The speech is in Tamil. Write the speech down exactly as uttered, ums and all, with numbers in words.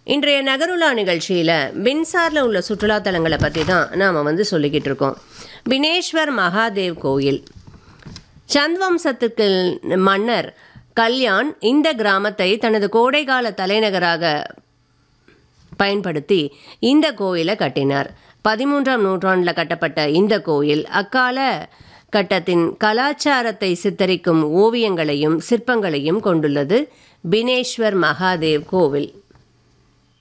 இன்றைய நகருலா நிகழ்ச்சியில் பின்சாரில் உள்ள சுற்றுலாத்தலங்களை பற்றி தான் நாம் வந்து சொல்லிக்கிட்டு இருக்கோம். பினேஸ்வர் மகாதேவ் கோயில். சந்த்வம்சத்துக்கு மன்னர் கல்யாண் இந்த கிராமத்தை தனது கோடைகால தலைநகராக பயன்படுத்தி இந்த கோயிலை கட்டினார். பதிமூன்றாம் நூற்றாண்டில் கட்டப்பட்ட இந்த கோயில் அக்கால கட்டத்தின் கலாச்சாரத்தை சித்தரிக்கும் ஓவியங்களையும் சிற்பங்களையும் கொண்டுள்ளது. பினேஸ்வர் மகாதேவ் கோவில்.